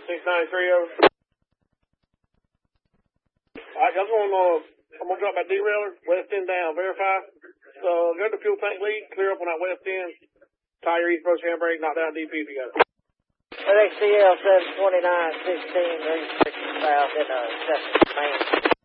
693 over. Alright, y'all I'm gonna drop my derailer, west end down, verify. So go to fuel tank leak, clear up on that west end, tie your east approach handbrake, knock down DP if you got it. XCL 729, 16, 36 south in 7th main.